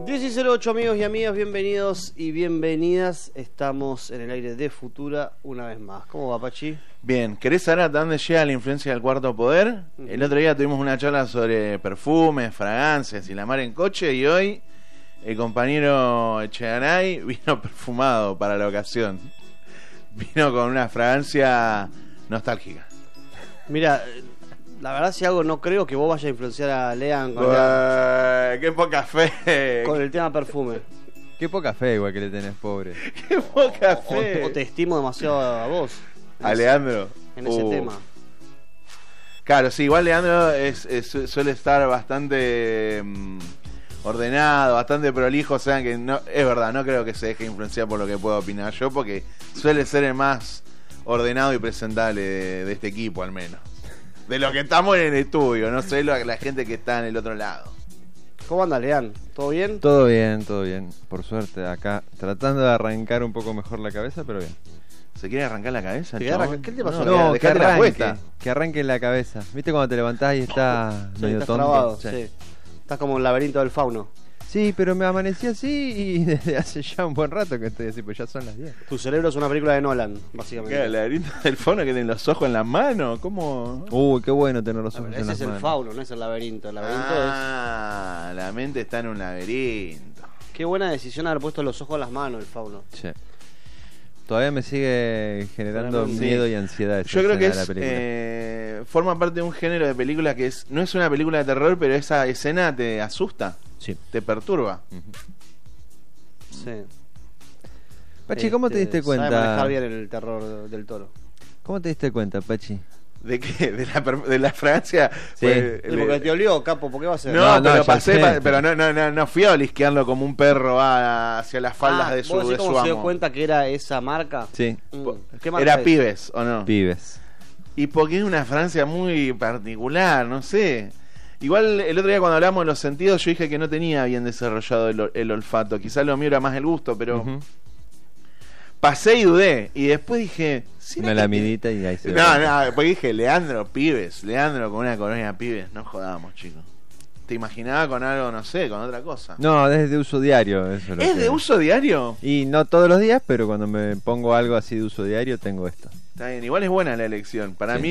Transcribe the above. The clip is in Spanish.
10:08 amigos y amigas, bienvenidos y bienvenidas. Estamos en el aire de Futura una vez más. ¿Cómo va, Pachi? Bien, ¿querés saber hasta dónde llega la influencia del cuarto poder? El otro día tuvimos una charla sobre perfumes, fragancias y la mar en coche, y hoy el compañero Echegaray vino perfumado para la ocasión. Vino con una fragancia nostálgica. Mira, la verdad, si algo no creo que vos vayas a influenciar a Lean con, ¡Qué poca fe! con el tema perfume. Qué poca fe igual que le tenés, pobre. ¡Qué poca fe! O te estimo demasiado a vos. A Leandro. En ese tema. Claro, sí, igual Leandro suele estar bastante ordenado, bastante prolijo, o sea que no, es verdad, no creo que se deje influenciar por lo que puedo opinar yo, porque suele ser el más ordenado y presentable de este equipo, al menos. De los que estamos en el estudio, no sé la gente que está en el otro lado. ¿Cómo anda, Lean? ¿Todo bien? Todo bien, por suerte acá, tratando de arrancar un poco mejor la cabeza, pero bien. ¿Se quiere arrancar la cabeza? ¿Qué te pasó? No, dejate que arranque la cabeza. ¿Viste cuando te levantás y está medio estás tonto? trabado, sí. Estás como en el laberinto del fauno. Sí, pero me amanecí así y desde hace ya un buen rato que estoy así, pues ya son las 10. Tu cerebro es una película de Nolan, básicamente. ¿Qué? ¿El laberinto del fauno que tiene los ojos en la mano? ¿Cómo? Uy, qué bueno tener los ojos en Ese las es el manos. fauno, no es el laberinto. El laberinto La mente está en un laberinto. Qué buena decisión haber puesto los ojos en las manos, el fauno. Sí. Todavía me sigue generando Sí. miedo y ansiedad esa Yo creo que escena de la película. forma parte de un género de película que no es una película de terror, pero esa escena te asusta, Sí. te perturba. Sí. Pachi, ¿cómo te diste Sabe cuenta? manejar bien el terror del toro. ¿Cómo te diste cuenta, Pachi? ¿De qué? ¿De la fragancia? Sí. Pues, Porque te olió, capo, ¿por qué va a ser? No, pero ya pasé, sé. pero no fui a olisquearlo como un perro hacia las faldas de su, ¿vos decís de su cómo se dio amo. cuenta que era esa marca? Sí, ¿Qué marca Era es? Pibes, ¿o no? pibes. Y porque es una fragancia muy particular, no sé. Igual el otro día cuando hablamos de los sentidos yo dije que no tenía bien desarrollado el olfato. Quizás lo mío era más el gusto, pero Ujú. pasé y dudé. Y después dije... ¿será Una que lamidita y ahí se ve. No, porque dije, Leandro con una colonia Pibes, no jodamos, chicos. Te imaginaba con algo, no sé, con otra cosa. No, es de uso diario. Eso es lo ¿Es que- de uso diario? Y no todos los días, pero cuando me pongo algo así de uso diario, tengo esto. Está bien, igual es buena la elección. Para Sí. mí